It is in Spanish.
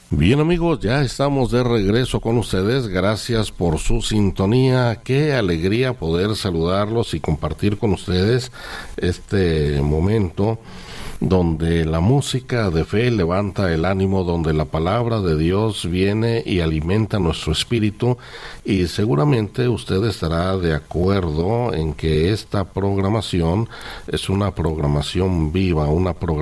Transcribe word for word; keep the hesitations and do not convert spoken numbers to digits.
Bien amigos, ya estamos de regreso con ustedes, gracias por su sintonía, qué alegría poder saludarlos y compartir con ustedes este momento donde la música de fe levanta el ánimo, donde la palabra de Dios viene y alimenta nuestro espíritu, y seguramente usted estará de acuerdo en que esta programación es una programación viva, una programación